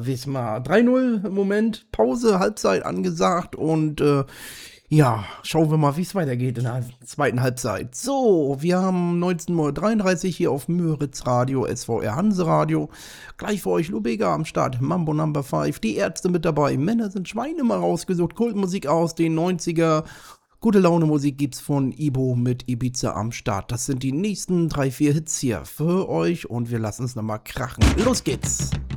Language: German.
Wismar. 3-0 im Moment, Pause, Halbzeit angesagt und ja, schauen wir mal, wie es weitergeht in der zweiten Halbzeit. So, wir haben 19:33 Uhr hier auf Müritz Radio, SVR Hanse Radio. Gleich für euch Lubega am Start, Mambo Number 5, die Ärzte mit dabei. Männer sind Schweine mal rausgesucht, Kultmusik aus den 90er. Gute Laune Musik gibt's von Ibo mit Ibiza am Start. Das sind die nächsten 3-4 Hits hier für euch und wir lassen es nochmal krachen. Los geht's!